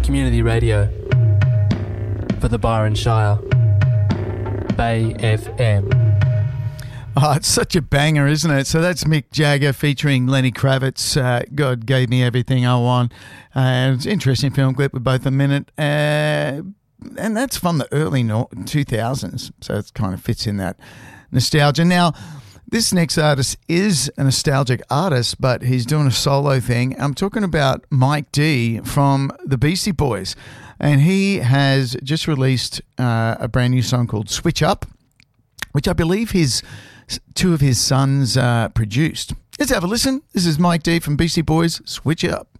Community radio for the Byron Shire. Bay FM. Oh, it's such a banger, isn't it? So that's Mick Jagger featuring Lenny Kravitz. God Gave Me Everything I Want. It's an interesting film clip with both a minute. And that's from the early 2000s. So it kind of fits in that nostalgia. Now, this next artist is a nostalgic artist, but he's doing a solo thing. I'm talking about Mike D from the Beastie Boys. And he has just released a brand new song called Switch Up, which I believe two of his sons produced. Let's have a listen. This is Mike D from Beastie Boys, Switch Up.